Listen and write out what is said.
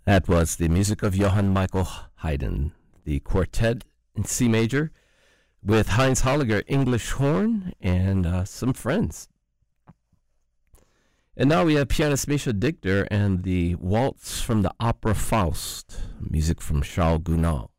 That was the music of Johann Michael Haydn, the quartet in C major, with Heinz Holliger English horn and some friends. And now we have pianist Misha Dichter and the waltz from the opera Faust, music from Charles Gounod.